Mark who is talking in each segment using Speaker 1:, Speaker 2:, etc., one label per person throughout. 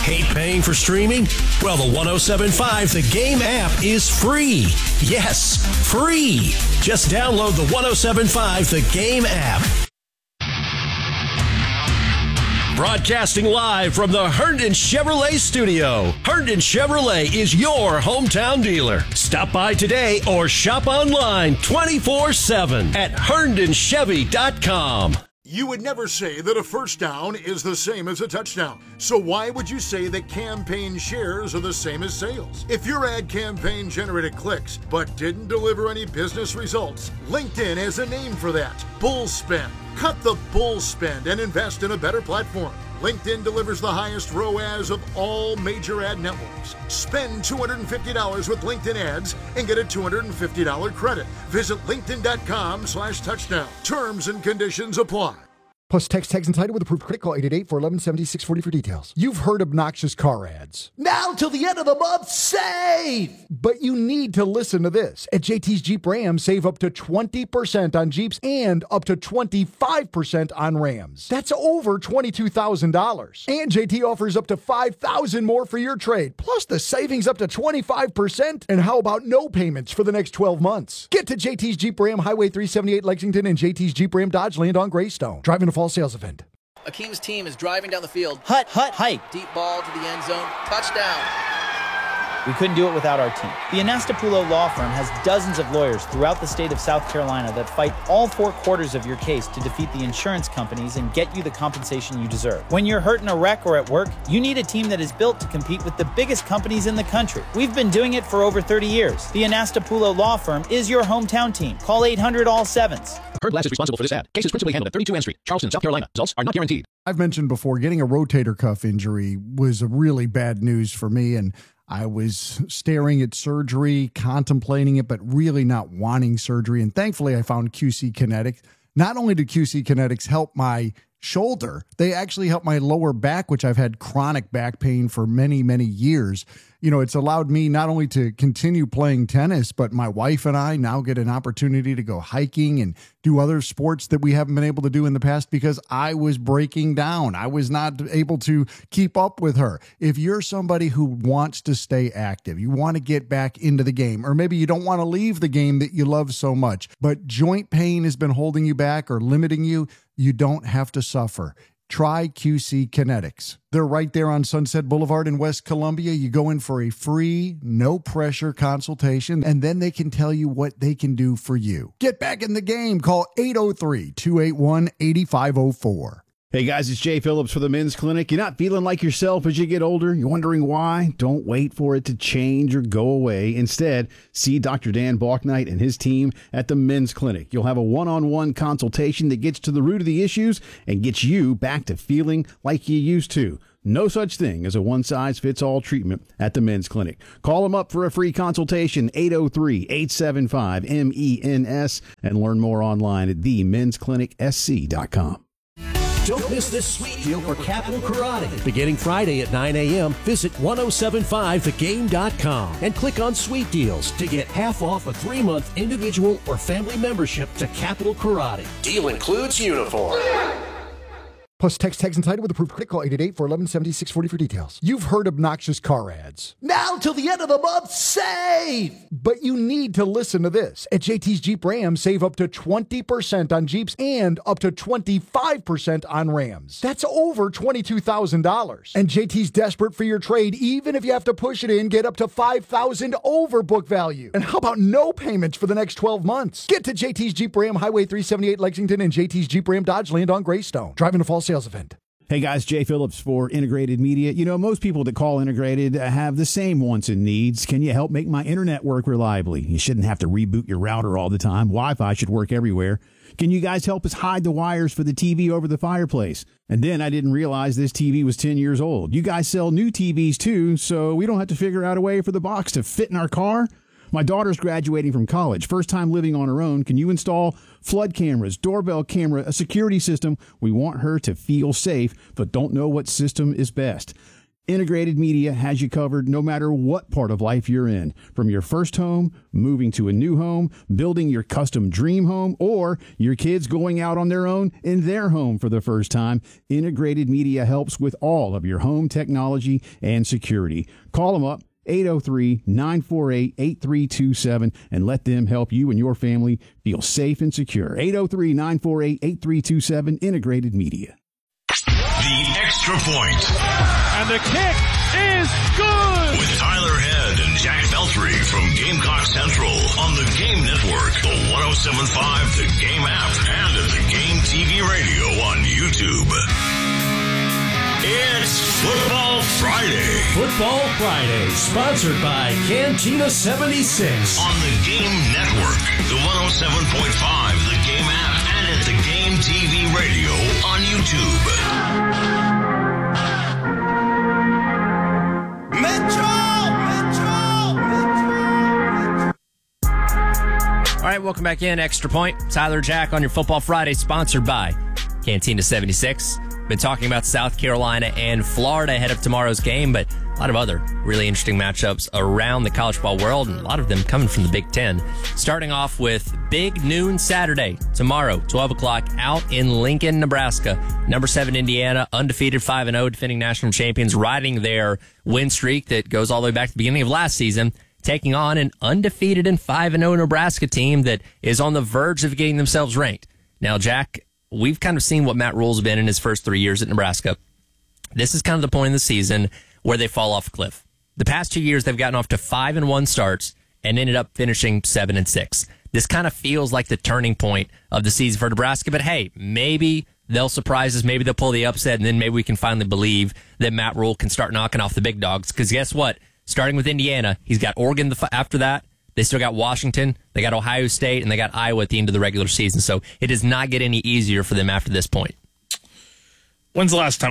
Speaker 1: Hate paying for streaming? Well, the 107.5 The Game app is free. Yes, free. Just download the 107.5 The Game app. Broadcasting live from the Herndon Chevrolet studio. Herndon Chevrolet is your hometown dealer. Stop by today or shop online 24/7 at herndonchevy.com.
Speaker 2: You would never say that a first down is the same as a touchdown. So why would you say that campaign shares are the same as sales? If your ad campaign generated clicks but didn't deliver any business results, LinkedIn has a name for that: bull spend. Cut the bull spend and invest in a better platform. LinkedIn delivers the highest ROAS of all major ad networks. Spend $250 with LinkedIn ads and get a $250 credit. Visit linkedin.com/touchdown. Terms and conditions apply.
Speaker 3: Plus, text tags and title with approved credit. Call 888-411-7640 for details. You've heard obnoxious car ads. Now till the end of the month, save! But you need to listen to this. At JT's Jeep Ram, save up to 20% on Jeeps and up to 25% on Rams. That's over $22,000. And JT offers up to $5,000 more for your trade. Plus the savings up to 25%. And how about no payments for the next 12 months? Get to JT's Jeep Ram, Highway 378 Lexington, and JT's Jeep Ram Dodge Land on Greystone. Driving a fall sales event.
Speaker 4: Akeem's team is driving down the field. Hike. Deep ball to the end zone. Touchdown.
Speaker 5: We couldn't do it without our team. The Anastapoulo Law Firm has dozens of lawyers throughout the state of South Carolina that fight all 4 quarters of your case to defeat the insurance companies and get you the compensation you deserve. When you're hurt in a wreck or at work, you need a team that is built to compete with the biggest companies in the country. We've been doing it for over 30 years. The Anastapoulo Law Firm is your hometown team. Call 800-ALL-7s.
Speaker 6: Heard Glass is responsible for this ad. Case is principally handled at 32 N Street, Charleston, South Carolina. Results are not guaranteed.
Speaker 3: I've mentioned before, getting a rotator cuff injury was a really bad news for me, and I was staring at surgery, contemplating it, but really not wanting surgery. And thankfully, I found QC Kinetics. Not only did QC Kinetics help my shoulder, they actually helped my lower back, which I've had chronic back pain for many, many years. You know, it's allowed me not only to continue playing tennis, but my wife and I now get an opportunity to go hiking and do other sports that we haven't been able to do in the past because I was breaking down. I was not able to keep up with her. If you're somebody who wants to stay active, you want to get back into the game, or maybe you don't want to leave the game that you love so much, but joint pain has been holding you back or limiting you, you don't have to suffer. Try QC Kinetics. They're right there on Sunset Boulevard in West Columbia. You go in for a free, no-pressure consultation, and then they can tell you what they can do for you. Get back in the game. Call 803-281-8504.
Speaker 7: Hey guys, it's Jay Phillips for the Men's Clinic. You're not feeling like yourself as you get older? You're wondering why? Don't wait for it to change or go away. Instead, see Dr. Dan Balknight and his team at the Men's Clinic. You'll have a one-on-one consultation that gets to the root of the issues and gets you back to feeling like you used to. No such thing as a one-size-fits-all treatment at the Men's Clinic. Call them up for a free consultation, 803-875-MENS, and learn more online at themensclinicsc.com.
Speaker 1: Don't miss this sweet deal for Capital Karate. Beginning Friday at 9 a.m., visit 1075thegame.com and click on Sweet Deals to get half off a 3-month individual or family membership to Capital Karate. Deal includes uniform.
Speaker 3: Plus, text tags and title with approved credit. Call 888-411-7640 for details. You've heard obnoxious car ads. Now till the end of the month, save! But you need to listen to this. At JT's Jeep Ram, save up to 20% on Jeeps and up to 25% on Rams. That's over $22,000. And JT's desperate for your trade. Even if you have to push it in, get up to $5,000 over book value. And how about no payments for the next 12 months? Get to JT's Jeep Ram, Highway 378 Lexington, and JT's Jeep Ram Dodge Land on Greystone. Driving a fall sales event.
Speaker 7: Hey guys, Jay Phillips for Integrated Media. You know, most people that call Integrated have the same wants and needs. Can you help make my internet work reliably? You shouldn't have to reboot your router all the time. Wi-Fi should work everywhere. Can you guys help us hide the wires for the TV over the fireplace? And then I didn't realize this TV was 10 years old. You guys sell new TVs too, so we don't have to figure out a way for the box to fit in our car? My daughter's graduating from college, first time living on her own. Can you install flood cameras, doorbell camera, a security system? We want her to feel safe, but don't know what system is best. Integrated Media has you covered no matter what part of life you're in. From your first home, moving to a new home, building your custom dream home, or your kids going out on their own in their home for the first time, Integrated Media helps with all of your home technology and security. Call them up, 803-948-8327, and let them help you and your family feel safe and secure. 803-948-8327, Integrated Media.
Speaker 8: The Extra Point.
Speaker 9: And the kick is good!
Speaker 8: With Tyler Head and Jack Beltry from Gamecock Central on the Game Network, the 107.5, the Game app, and at the Game TV radio on YouTube. It's Football Friday.
Speaker 1: Football Friday, sponsored by Cantina 76.
Speaker 8: On the Game Network, the 107.5, the Game app, and at the Game TV radio on YouTube.
Speaker 10: All right, welcome back in. Extra Point. Tyler, Jack on your Football Friday, sponsored by Cantina 76. Been talking about South Carolina and Florida ahead of tomorrow's game, but a lot of other really interesting matchups around the college football world, and a lot of them coming from the Big Ten. Starting off with Big Noon Saturday, tomorrow, 12 o'clock, out in Lincoln, Nebraska. Number 7 Indiana, undefeated 5-0, defending national champions, riding their win streak that goes all the way back to the beginning of last season, taking on an undefeated and 5-0 Nebraska team that is on the verge of getting themselves ranked. Now, Jack, we've kind of seen what Matt Rule's been in his first 3 years at Nebraska. This is kind of the point in the season where they fall off a cliff. The past 2 years, they've gotten off to 5-1 starts and ended up finishing 7-6. This kind of feels like the turning point of the season for Nebraska, but hey, maybe they'll surprise us. Maybe they'll pull the upset, and then maybe we can finally believe that Matt Rule can start knocking off the big dogs. Because guess what? Starting with Indiana, he's got Oregon after that. They still got Washington, they got Ohio State, and they got Iowa at the end of the regular season. So it does not get any easier for them after this point.
Speaker 9: When's the last time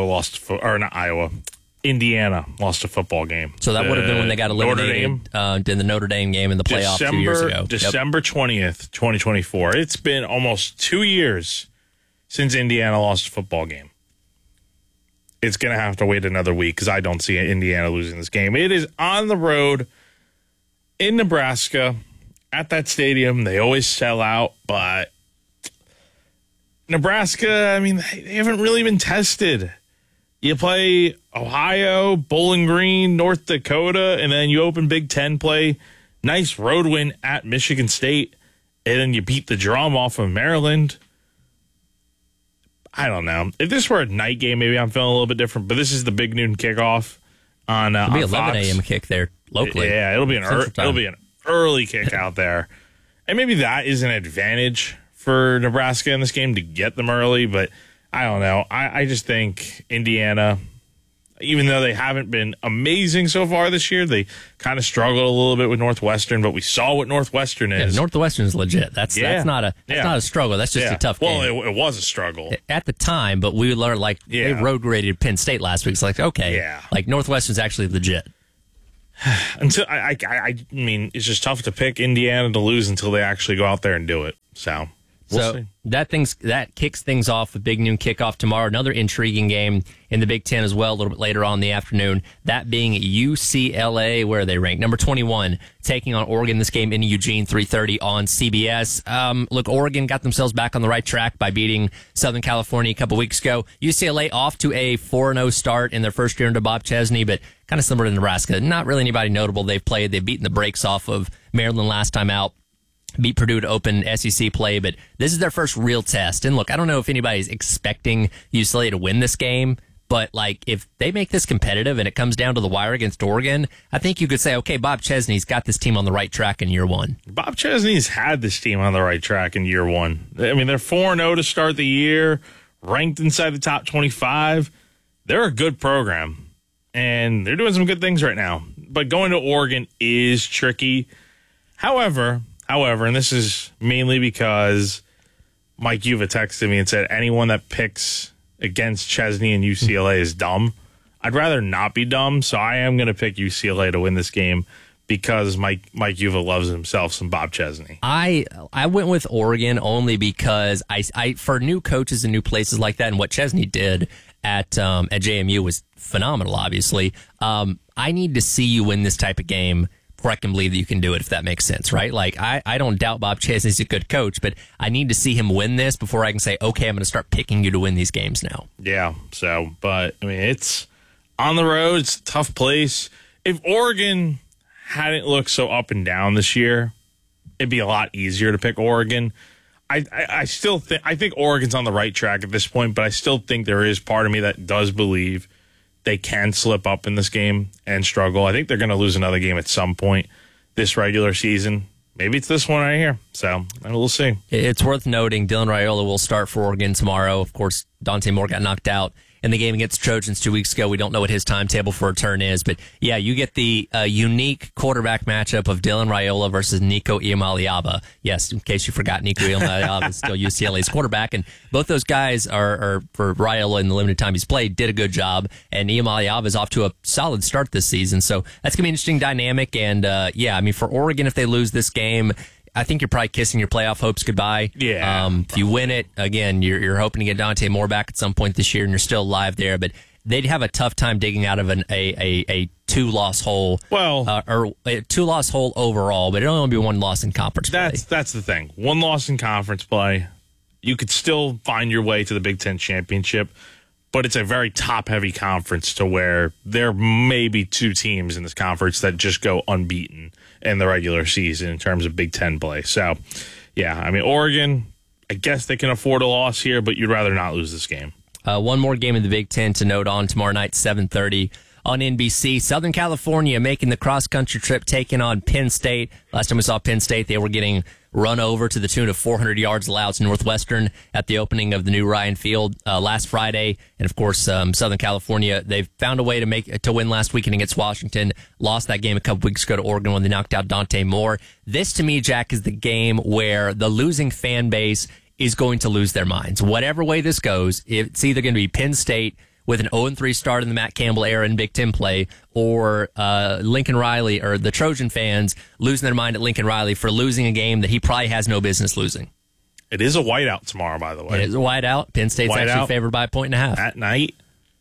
Speaker 9: Indiana lost a football game?
Speaker 10: So that would have been when they got eliminated in the Notre Dame game in the playoff 2 years ago.
Speaker 9: December 20th, 2024. It's been almost 2 years since Indiana lost a football game. It's going to have to wait another week because I don't see Indiana losing this game. It is on the road in Nebraska at that stadium. They always sell out, but Nebraska, I mean, they haven't really been tested. You play Ohio, Bowling Green, North Dakota, and then you open Big Ten play. Nice road win at Michigan State, and then you beat the drum off of Maryland. I don't know. If this were a night game, maybe I'm feeling a little bit different, but this is the Big Noon kickoff on Fox.
Speaker 10: It'll be 11 a.m. kick there locally.
Speaker 9: Yeah, it'll be an early kick out there. And maybe that is an advantage for Nebraska in this game to get them early, but I don't know. I just think Indiana, even though they haven't been amazing so far this year, they kind of struggled a little bit with Northwestern, but we saw what Northwestern is.
Speaker 10: Yeah, Northwestern is legit. That's not a struggle. That's just a tough game.
Speaker 9: Well, it was a struggle
Speaker 10: at the time, but we learned they road graded Penn State last week. It's like, okay, Northwestern's actually legit.
Speaker 9: Until I mean, it's just tough to pick Indiana to lose until they actually go out there and do it. So we'll see. That kicks things off with Big Noon kickoff tomorrow. Another intriguing game in the Big Ten as well, a little bit later on in the afternoon. That being UCLA, where they rank number 21, taking on Oregon. This game in Eugene, 3:30 on CBS. Look, Oregon got themselves back on the right track by beating Southern California a couple weeks ago. UCLA off to a 4-0 start in their first year under Bob Chesney, but kind of similar to Nebraska. Not really anybody notable they've played. They've beaten the brakes off of Maryland last time out. Beat Purdue to open SEC play, but this is their first real test. And look, I don't know if anybody's expecting UCLA to win this game, but if they make this competitive and it comes down to the wire against Oregon, I think you could say, okay, Bob Chesney's got this team on the right track in year one. Bob Chesney's had this team on the right track in year one. I mean, they're 4-0 to start the year, ranked inside the top 25. They're a good program, and they're doing some good things right now. But going to Oregon is tricky. However, and this is mainly because Mike Yuva texted me and said anyone that picks against Chesney and UCLA is dumb. I'd rather not be dumb, so I am going to pick UCLA to win this game because Mike Yuva loves himself some Bob Chesney.
Speaker 10: I went with Oregon only because I for new coaches and new places like that and what Chesney did, at JMU was phenomenal, obviously. I need to see you win this type of game before I can believe that you can do it, if that makes sense, right? Like, I don't doubt Bob Chesney is a good coach, but I need to see him win this before I can say, okay, I'm going to start picking you to win these games now.
Speaker 9: Yeah, so, but, I mean, it's on the road. It's a tough place. If Oregon hadn't looked so up and down this year, it'd be a lot easier to pick Oregon. I still think Oregon's on the right track at this point, but I still think there is part of me that does believe they can slip up in this game and struggle. I think they're going to lose another game at some point this regular season. Maybe it's this one right here. So we'll see.
Speaker 10: It's worth noting Dylan Raiola will start for Oregon tomorrow. Of course, Dante Moore got knocked out in the game against Trojans 2 weeks ago. We don't know what his timetable for return is, but yeah, you get the unique quarterback matchup of Dylan Raiola versus Nico Iamaleava. Yes, in case you forgot, Nico Iamaleava is still UCLA's quarterback, and both those guys are for Raiola in the limited time he's played, did a good job, and Iamaleava is off to a solid start this season, so that's going to be an interesting dynamic, and yeah, I mean, for Oregon, if they lose this game, I think you're probably kissing your playoff hopes goodbye.
Speaker 9: Yeah.
Speaker 10: If you win it, again, you're hoping to get Dante Moore back at some point this year, and you're still alive there. But they'd have a tough time digging out of a two-loss hole.
Speaker 9: Well,
Speaker 10: or a two-loss hole overall, but it'll only be one loss in conference play.
Speaker 9: That's the thing. One loss in conference play, you could still find your way to the Big Ten championship, but it's a very top-heavy conference to where there may be two teams in this conference that just go unbeaten in the regular season in terms of Big Ten play. So, yeah, I mean, Oregon, I guess they can afford a loss here, but you'd rather not lose this game.
Speaker 10: One more game in the Big Ten to note on tomorrow night, 7:30 on NBC. Southern California making the cross-country trip, taking on Penn State. Last time we saw Penn State, they were getting run over to the tune of 400 yards allowed to Northwestern at the opening of the new Ryan Field last Friday. And, of course, Southern California, they've found a way to win last weekend against Washington. Lost that game a couple weeks ago to Oregon when they knocked out Dante Moore. This, to me, Jack, is the game where the losing fan base is going to lose their minds. Whatever way this goes, it's either going to be Penn State with an 0-3 start in the Matt Campbell era in Big Ten play, or Lincoln Riley, or the Trojan fans losing their mind at Lincoln Riley for losing a game that he probably has no business losing.
Speaker 9: It is a whiteout tomorrow, by the way.
Speaker 10: It is a whiteout. Penn State's actually favored by 1.5
Speaker 9: at night.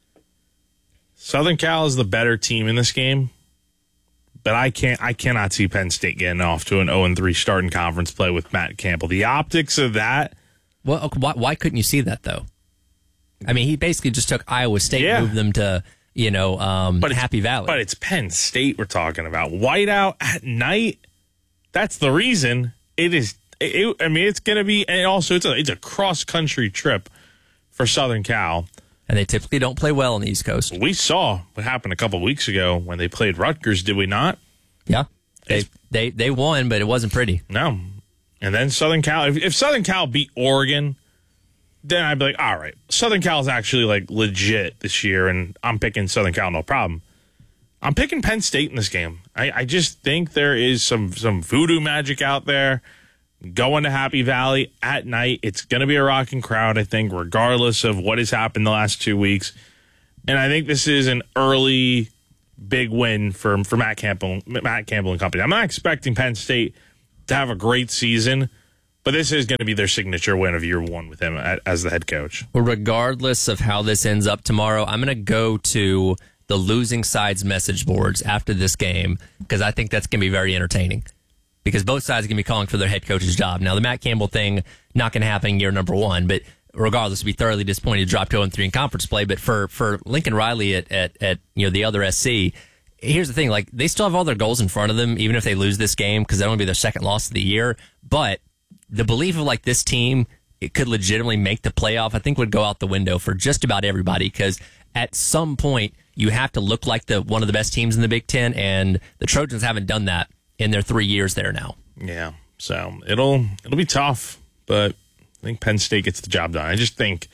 Speaker 9: Southern Cal is the better team in this game, but I cannot see Penn State getting off to an 0-3 start in conference play with Matt Campbell. The optics of that.
Speaker 10: Well, why couldn't you see that though? I mean, he basically just took Iowa State, moved them to, Happy Valley.
Speaker 9: But it's Penn State we're talking about. Whiteout at night, that's the reason. It is. It's going to be, and also it's a cross-country trip for Southern Cal.
Speaker 10: And they typically don't play well on the East Coast.
Speaker 9: We saw what happened a couple of weeks ago when they played Rutgers, did we not?
Speaker 10: Yeah. They won, but it wasn't pretty.
Speaker 9: No. And then Southern Cal, if Southern Cal beat Oregon, then I'd be like, all right, Southern Cal is actually like legit this year, and I'm picking Southern Cal, no problem. I'm picking Penn State in this game. I just think there is some voodoo magic out there. Going to Happy Valley at night, it's going to be a rocking crowd, I think, regardless of what has happened the last 2 weeks. And I think this is an early big win for Matt Campbell and company. I'm not expecting Penn State to have a great season, but this is going to be their signature win of year one with him as the head coach.
Speaker 10: Well, regardless of how this ends up tomorrow, I'm going to go to the losing side's message boards after this game because I think that's going to be very entertaining because both sides are going to be calling for their head coach's job. Now, the Matt Campbell thing, not going to happen in year number one, but regardless, we'll be thoroughly disappointed to drop to 0-3 in conference play. But for Lincoln Riley at the other SC, here's the thing, like they still have all their goals in front of them, even if they lose this game, because that'll be their second loss of the year. But the belief of like this team, it could legitimately make the playoff, I think would go out the window for just about everybody, because at some point you have to look like one of the best teams in the Big Ten, and the Trojans haven't done that in their 3 years there now.
Speaker 9: Yeah, so it'll be tough, but I think Penn State gets the job done. I just think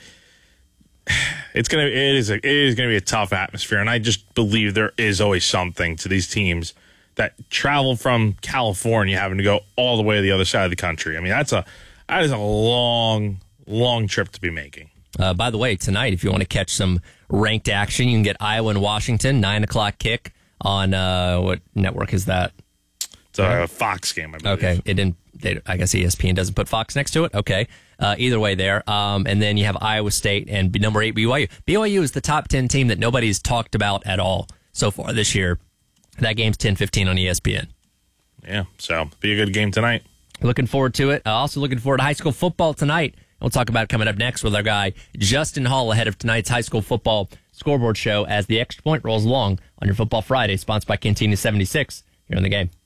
Speaker 9: it is gonna be a tough atmosphere, and I just believe there is always something to these teams that travel from California having to go all the way to the other side of the country. I mean, that is a long trip to be making.
Speaker 10: By the way, tonight, if you want to catch some ranked action, you can get Iowa and Washington, 9:00 kick on what network is that?
Speaker 9: It's a Fox game, I believe.
Speaker 10: Okay, I guess ESPN doesn't put Fox next to it. Okay, either way there. And then you have Iowa State and number 8 BYU. BYU is the top 10 team that nobody's talked about at all so far this year. That game's 10:15 on ESPN.
Speaker 9: Yeah, so be a good game tonight.
Speaker 10: Looking forward to it. Also looking forward to high school football tonight. We'll talk about it coming up next with our guy, Justin Hall, ahead of tonight's high school football scoreboard show as the Extra Point rolls along on your Football Friday, sponsored by Cantina 76 here on The Game.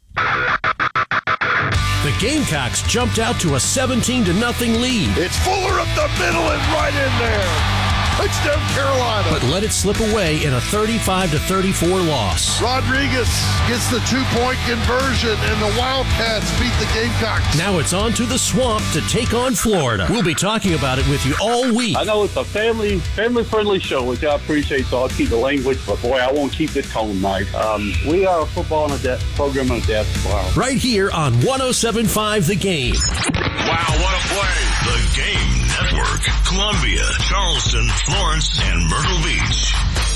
Speaker 1: The Gamecocks jumped out to a 17-0 lead.
Speaker 2: It's Fuller up the middle and right in there. Touchdown, Carolina.
Speaker 1: But let it slip away in a 35-34 loss.
Speaker 2: Rodriguez gets the 2-point conversion, and the Wildcats beat the Gamecocks.
Speaker 1: Now it's on to the Swamp to take on Florida. We'll be talking about it with you all week.
Speaker 11: I know it's a family-friendly show, which I appreciate, so I'll keep the language, but boy, I won't keep the tone nice. We are a football and a program on a depth. Wow.
Speaker 1: Right here on 107.5 The Game.
Speaker 8: Wow, what a play. The Game Network. Columbia, Charleston, Florence, and Myrtle Beach.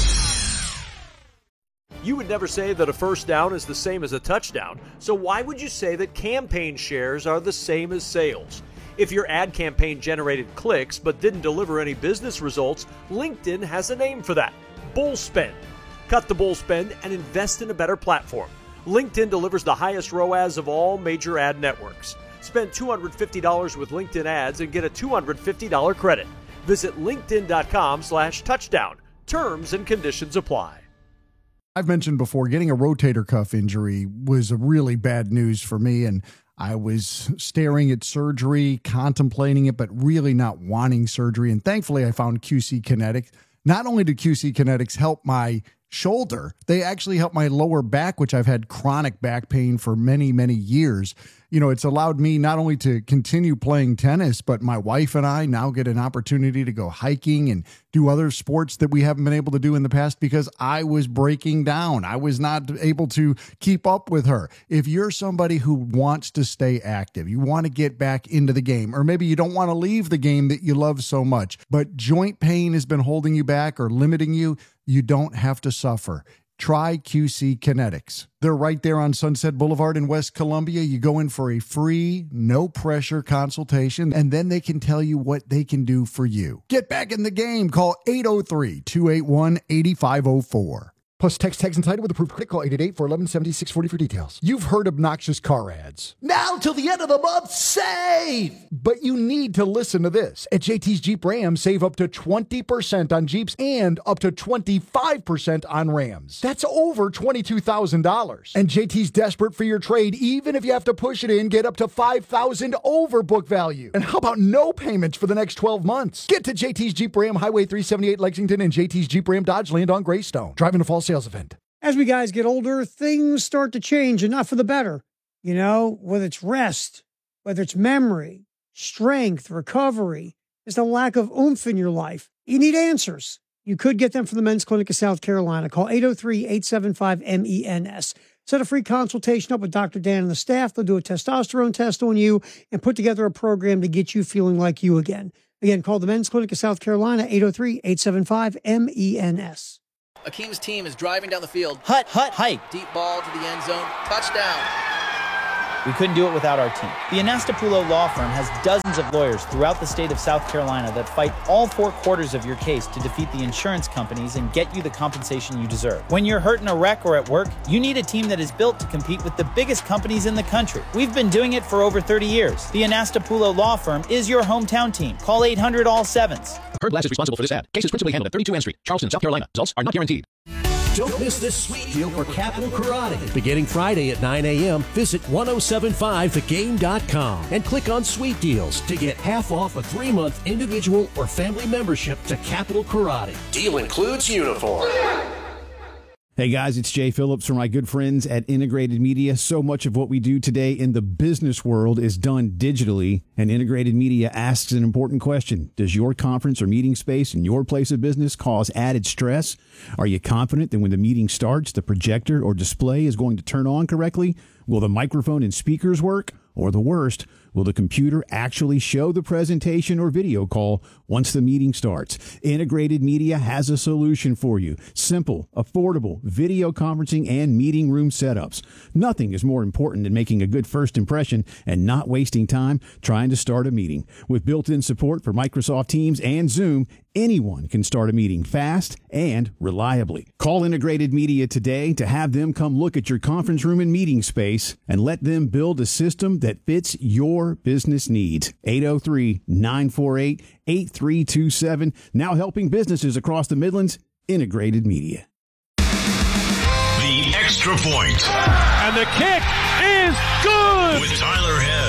Speaker 12: You would never say that a first down is the same as a touchdown, so why would you say that campaign shares are the same as sales? If your ad campaign generated clicks but didn't deliver any business results, LinkedIn has a name for that: bull spend. Cut the bull spend and invest in a better platform. LinkedIn delivers the highest ROAS of all major ad networks. Spend $250 with LinkedIn ads and get a $250 credit. Visit linkedin.com/touchdown. Terms and conditions apply.
Speaker 3: I've mentioned before, getting a rotator cuff injury was a really bad news for me, and I was staring at surgery, contemplating it, but really not wanting surgery. And thankfully, I found QC Kinetics. Not only did QC Kinetics help my shoulder, they actually helped my lower back, which I've had chronic back pain for many, many years. You know, it's allowed me not only to continue playing tennis, but my wife and I now get an opportunity to go hiking and do other sports that we haven't been able to do in the past because I was breaking down. I was not able to keep up with her. If you're somebody who wants to stay active, you want to get back into the game, or maybe you don't want to leave the game that you love so much, but joint pain has been holding you back or limiting you, you don't have to suffer. Try QC Kinetics. They're right there on Sunset Boulevard in West Columbia. You go in for a free, no-pressure consultation, and then they can tell you what they can do for you. Get back in the game. Call 803-281-8504. Plus, text tags and title with approved credit. Call 888-411-7640 for details. You've heard obnoxious car ads. Now till the end of the month, save! But you need to listen to this. At JT's Jeep Ram, save up to 20% on Jeeps and up to 25% on Rams. That's over $22,000. And JT's desperate for your trade, even if you have to push it in, get up to $5,000 over book value. And how about no payments for the next 12 months? Get to JT's Jeep Ram, Highway 378 Lexington, and JT's Jeep Ram Dodge Land on Greystone. Driving to Fall Sales event.
Speaker 13: As we guys get older, things start to change, and not for the better. You know, whether it's rest, whether it's memory, strength, recovery, just a lack of oomph in your life. You need answers. You could get them from the Men's Clinic of South Carolina. Call 803-875-MENS. Set a free consultation up with Dr. Dan and the staff. They'll do a testosterone test on you and put together a program to get you feeling like you again. Again, call the Men's Clinic of South Carolina, 803-875-MENS.
Speaker 4: Akeem's team is driving down the field.
Speaker 5: Hut, hike.
Speaker 4: Deep ball to the end zone. Touchdown.
Speaker 5: We couldn't do it without our team. The Anastapulo Law Firm has dozens of lawyers throughout the state of South Carolina that fight all 4 quarters of your case to defeat the insurance companies and get you the compensation you deserve. When you're hurt in a wreck or at work, you need a team that is built to compete with the biggest companies in the country. We've been doing it for over 30 years. The Anastapulo Law Firm is your hometown team. Call 800-ALL-7s.
Speaker 6: Heard Glass is responsible for this ad. Case is principally handled at 32 N Street, Charleston, South Carolina. Results are not guaranteed.
Speaker 1: Don't miss this sweet deal for Capital Karate. Beginning Friday at 9 a.m., visit 1075thegame.com and click on Sweet Deals to get half off a 3-month individual or family membership to Capital Karate. Deal includes uniform.
Speaker 7: Hey guys, it's Jay Phillips from my good friends at Integrated Media. So much of what we do today in the business world is done digitally, and Integrated Media asks an important question. Does your conference or meeting space in your place of business cause added stress? Are you confident that when the meeting starts, the projector or display is going to turn on correctly? Will the microphone and speakers work? Or the worst, will the computer actually show the presentation or video call once the meeting starts? Integrated Media has a solution for you. Simple, affordable video conferencing and meeting room setups. Nothing is more important than making a good first impression and not wasting time trying to start a meeting. With built-in support for Microsoft Teams and Zoom, anyone can start a meeting fast and reliably. Call Integrated Media today to have them come look at your conference room and meeting space and let them build a system that fits your business needs. 803-948-8327. Now helping businesses across the Midlands. Integrated Media.
Speaker 8: The Extra Point.
Speaker 14: And the kick is good.
Speaker 8: With Tyler Head